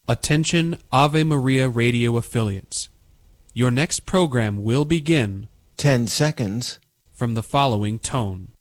Attention Ave Maria radio affiliates. Your next program will begin 10 seconds. from the following tone.